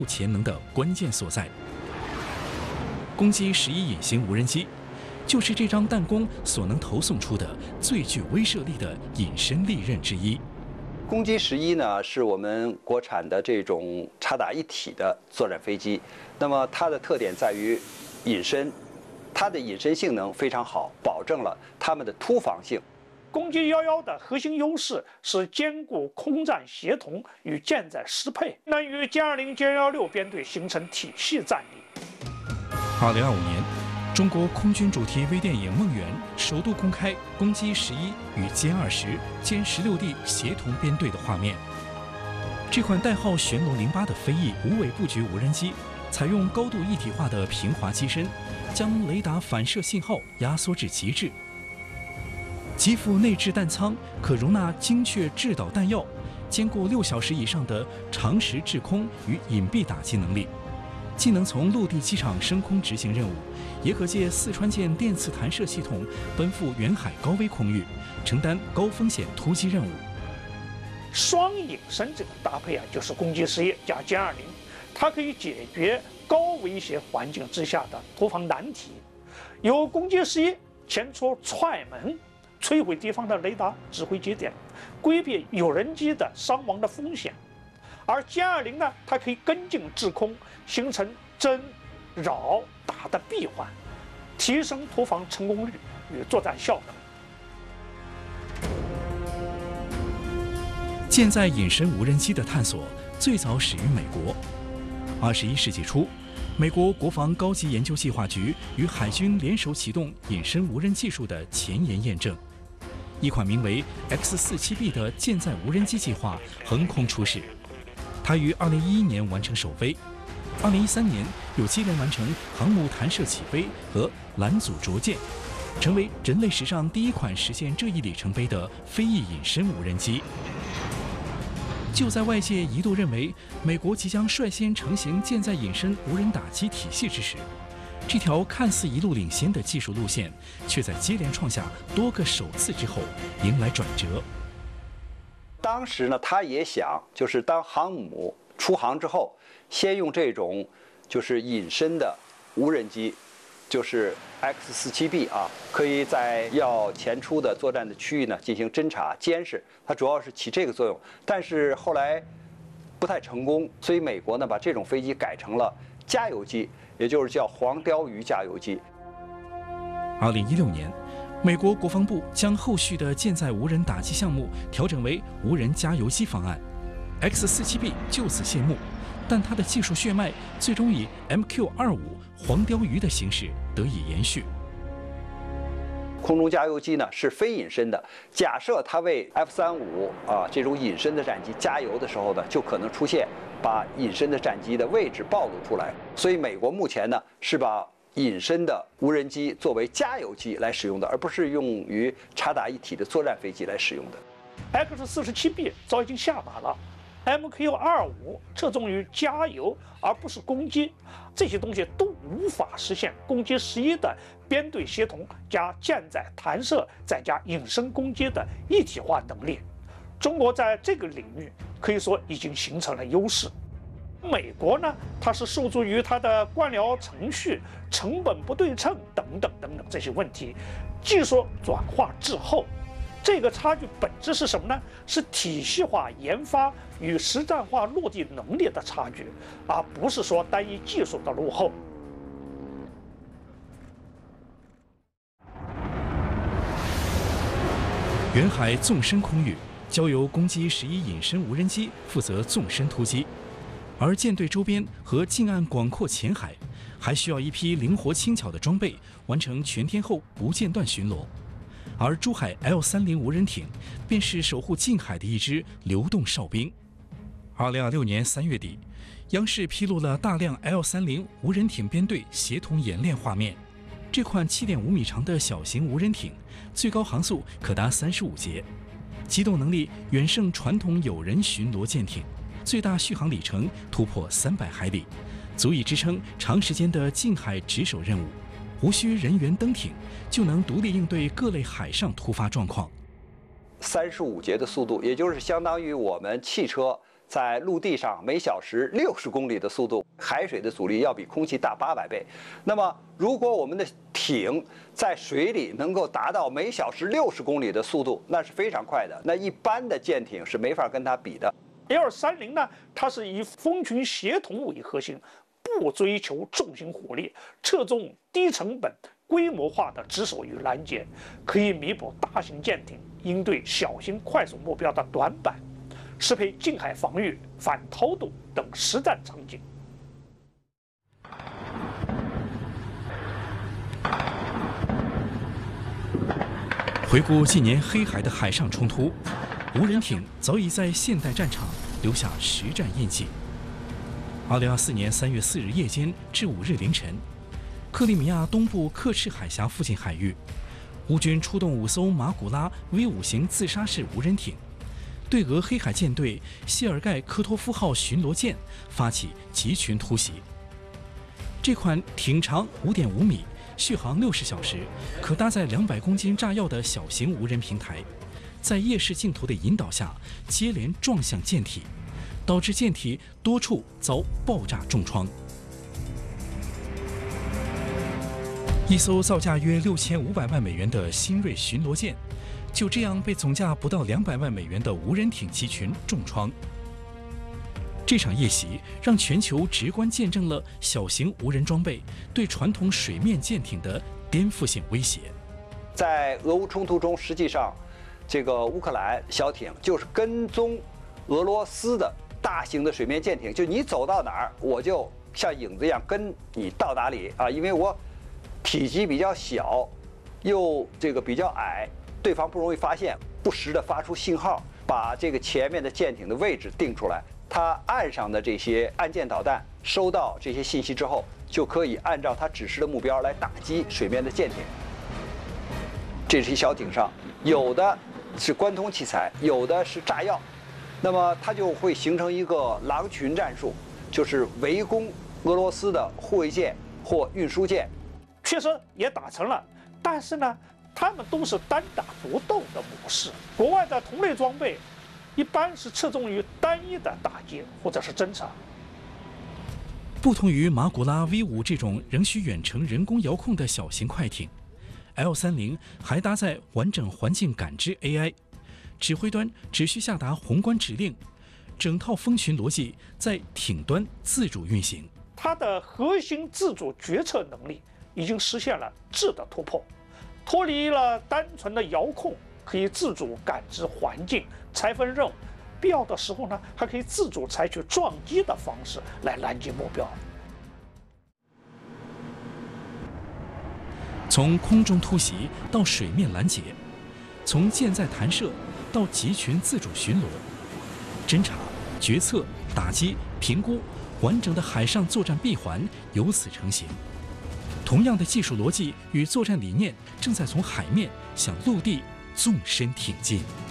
潜能的关键所在。攻击11隐形无人机，就是这张弹弓所能投送出的最具威慑力的隐身利刃之一。 攻击11呢，是我们国产的这种插打一体的作战飞机。那么它的特点在于隐身，它的隐身性能非常好，保证了它们的突防性。 攻击11的核心优势是兼顾空战协同与舰载适配，能与歼20、歼116编队形成体系战力。 2025年，中国空军主题微电影《梦圆》首度公开攻击11与歼20、歼16D 协同编队的画面。这款代号玄龙08的飞翼无尾布局无人机，采用高度一体化的平滑机身，将雷达反射信号压缩至极致。机腹内置弹舱可容纳精确制导弹药，兼顾6小时以上的长时制空与隐蔽打击能力。既能从陆地机场升空执行任务，也可借四川舰电磁弹射系统奔赴远海高危空域，承担高风险突击任务。 双隐身这个搭配啊，就是攻击11加歼20，它可以解决高威胁环境之下的突防难题。由攻击11前出踹门，摧毁敌方的雷达指挥节点，规避有人机的伤亡的风险。而歼20呢，它可以跟进制空，形成侦、扰、打的闭环，提升突防成功率与作战效能。 舰载隐身无人机的探索最早始于美国。21世纪初，美国国防高级研究计划局与海军联手启动隐身无人技术的前沿验证。一款名为 X-47B 的舰载无人机计划横空出世。它于2011年完成首飞，2013年又接连完成航母弹射起飞和拦阻着舰，成为人类史上第一款实现这一里程碑的飞翼隐身无人机。就在外界一度认为美国即将率先成型舰载隐身无人打击体系之时，这条看似一路领先的技术路线，却在接连创下多个首次之后迎来转折。 当时呢，他也想，就是当航母出航之后，先用这种就是隐身的无人机，就是 X-47B 啊，可以在要前出的作战的区域呢进行侦察监视，它主要是起这个作用。但是后来不太成功，所以美国呢把这种飞机改成了加油机，也就是叫黄鲷鱼加油机。 2016年。美国国防部将后续的舰载无人打击项目调整为无人加油机方案 ，X-47B 就此谢幕，但它的技术血脉最终以 MQ-25黄鲷鱼的形式得以延续。 空中加油机呢是非隐身的，假设它为 F-35这种隐身的战机加油的时候呢，就可能出现把隐身的战机的位置暴露出来。所以美国目前呢是把隐身的无人机作为加油机来使用的，而不是用于插打一体的作战飞机来使用的。 X-47B 早已经下马了 ，MQ-25侧重于加油而不是攻击，这些东西都无法实现攻击11的编队协同加舰载弹射再加隐身攻击的一体化能力。中国在这个领域可以说已经形成了优势。美国呢，它是受助于它的官僚程序、成本不对称等等这些问题，技术转化滞后。这个差距本质是什么呢？是体系化研发与实战化落地能力的差距，而不是说单一技术的落后。 远海纵深空域交由攻击11隐身无人机负责纵深突击。而舰队周边和近岸广阔浅海，还需要一批灵活轻巧的装备，完成全天候不间断巡逻。而珠海 L-30无人艇便是守护近海的一支流动哨兵。2026年3月底，央视披露了大量 L-30无人艇编队协同演练画面。这款7.5米长的小型无人艇，最高航速可达35节，机动能力远胜传统有人巡逻舰艇。最大续航里程突破300海里，足以支撑长时间的近海值守任务，无需人员登艇就能独立应对各类海上突发状况。 35节的速度，也就是相当于我们汽车在陆地上每小时60公里的速度，海水的阻力要比空气大800倍。那么，如果我们的艇在水里能够达到每小时60公里的速度，那是非常快的。那一般的舰艇是没法跟它比的。 L30呢，它是以蜂群协同为核心，不追求重型火力，侧重低成本、规模化的值守与拦截，可以弥补大型舰艇应对小型快速目标的短板，适配近海防御、反偷渡等实战场景。 回顾近年黑海的海上冲突，无人艇早已在现代战场留下实战印记。2024年3月4日夜间至5日凌晨，克里米亚东部刻赤海峡附近海域，乌军出动5艘马古拉 V5型自杀式无人艇，对俄黑海舰队谢尔盖科托夫号巡逻舰发起集群突袭。这款艇长5.5米、续航60小时、可搭载200公斤炸药的小型无人平台，在夜视镜头的引导下，接连撞向舰体，导致舰体多处遭爆炸重创。一艘造价约6500万美元的新锐巡逻舰，就这样被总价不到200万美元的无人艇集群重创。这场夜袭让全球直观见证了小型无人装备对传统水面舰艇的颠覆性威胁。 在俄乌冲突中，实际上，这个乌克兰小艇就是跟踪俄罗斯的大型的水面舰艇，就你走到哪儿，我就像影子一样跟你到哪里啊，因为我体积比较小，又这个比较矮，对方不容易发现，不时地发出信号，把这个前面的舰艇的位置定出来。它岸上的这些岸舰导弹收到这些信息之后，就可以按照它指示的目标来打击水面的舰艇。这些小艇上有的是关通器材，有的是炸药，那么它就会形成一个狼群战术，就是围攻俄罗斯的护卫舰或运输舰。 确实也打成了，但是呢，他们都是单打独斗的模式。国外的同类装备一般是侧重于单一的打击或者是侦察。 不同于马古拉 V5这种仍需远程人工遥控的小型快艇，L30还搭载完整环境感知 AI， 指挥端只需下达宏观指令，整套蜂群逻辑在艇端自主运行。 它的核心自主决策能力已经实现了质的突破，脱离了单纯的遥控，可以自主感知环境、拆分任务，必要的时候呢，还可以自主采取撞击的方式来拦截目标。 从空中突袭到水面拦截，从舰载弹射到集群自主巡逻，侦察、决策、打击、评估，完整的海上作战闭环由此成型。同样的技术逻辑与作战理念正在从海面向陆地纵深挺进。